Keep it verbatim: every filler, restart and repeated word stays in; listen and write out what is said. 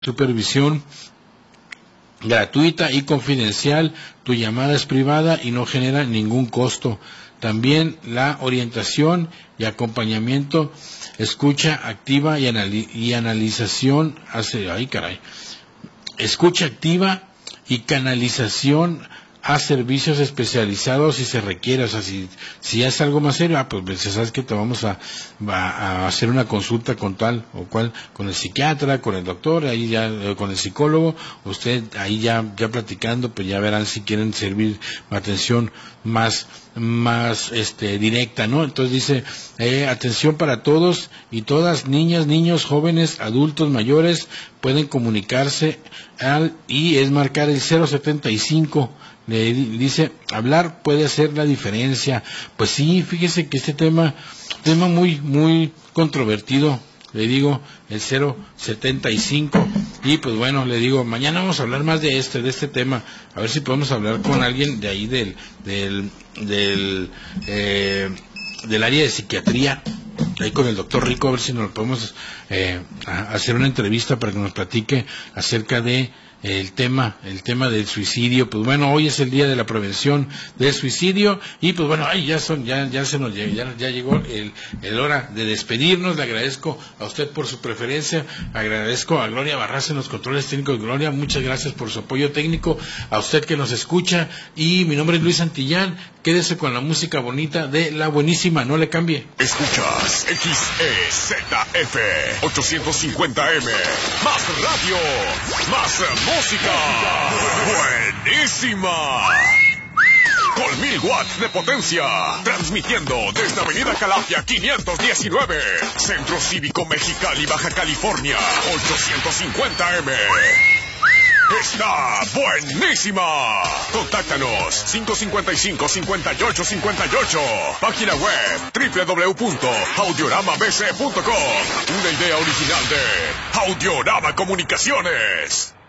Supervisión gratuita y confidencial. Tu llamada es privada y no genera ningún costo. También la orientación y acompañamiento, escucha activa y, anali y analización hace, ay caray, escucha activa y canalización a servicios especializados si se requiere. O sea, si, si es algo más serio, ah, pues sabes que te vamos a, a, a hacer una consulta con tal o cual, con el psiquiatra, con el doctor, ahí ya, eh, con el psicólogo, usted ahí ya, ya platicando, pues ya verán si quieren servir atención más, más, este, directa, ¿no? Entonces dice, eh, atención para todos y todas, niñas, niños, jóvenes, adultos, mayores, pueden comunicarse al, y es marcar el cero setenta y cinco. Le dice, hablar puede hacer la diferencia. Pues sí, fíjese que este tema, tema muy, muy controvertido, le digo, el cero setenta y cinco, y pues bueno, le digo, mañana vamos a hablar más de este, de este tema, a ver si podemos hablar con alguien de ahí del, del, del, eh, del área de psiquiatría, ahí con el doctor Rico, a ver si nos podemos eh, hacer una entrevista para que nos platique acerca de el tema, el tema del suicidio. Pues bueno, hoy es el día de la prevención del suicidio y pues bueno, ay, ya son, ya, ya se nos llegó, ya, ya llegó el, el hora de despedirnos. Le agradezco a usted por su preferencia, agradezco a Gloria Barraza en los controles técnicos. Gloria, muchas gracias por su apoyo técnico, a usted que nos escucha, y mi nombre es Luis Santillán. Quédese con la música bonita de La Buenísima, no le cambie. Escuchas X E Z F ochocientos cincuenta M, más radio, más música, buenísima, con mil watts de potencia, transmitiendo desde Avenida Calafia quinientos diecinueve, Centro Cívico Mexicali, Baja California, ochocientos cincuenta M. Está buenísima. Contáctanos cinco cinco cinco, cinco ocho cinco ocho. Página web doble u doble u doble u punto audiorama b c punto com. Una idea original de Audiorama Comunicaciones.